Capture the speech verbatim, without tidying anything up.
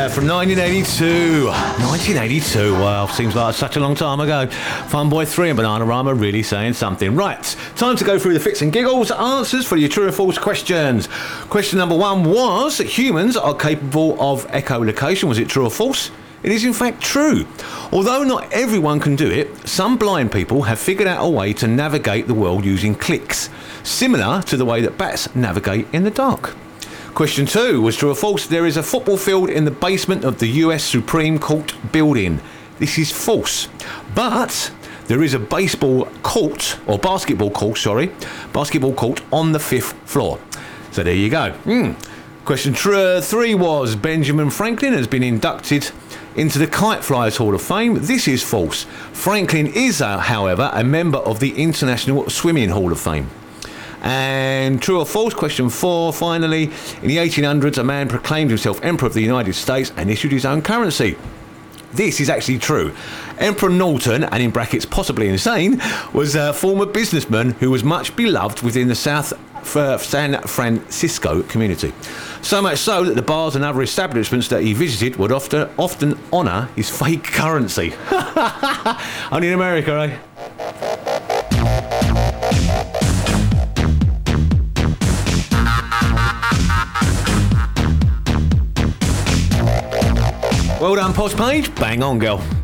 Yeah, from nineteen eighty-two. nineteen eighty-two, wow, seems like such a long time ago. Fun Boy three and Bananarama really saying something. Right, time to go through the fits and giggles answers for your true or false questions. Question number one was, humans are capable of echolocation. Was it true or false? It is in fact true. Although not everyone can do it, some blind people have figured out a way to navigate the world using clicks, similar to the way that bats navigate in the dark. Question two was true or false. There is a football field in the basement of the U S Supreme Court building. This is false. But there is a baseball court, or basketball court, sorry, basketball court on the fifth floor. So there you go. Mm. Question tr- three was Benjamin Franklin has been inducted into the Kite Flyers Hall of Fame. This is false. Franklin is, uh, however, a member of the International Swimming Hall of Fame. And true or false, question four, finally, in the eighteen hundreds, a man proclaimed himself Emperor of the United States and issued his own currency. This is actually true. Emperor Norton, and in brackets possibly insane, was a former businessman who was much beloved within the South uh, San Francisco community. So much so that the bars and other establishments that he visited would often, often honour his fake currency. Only in America, eh? Well done, Posh Page. Bang on, girl.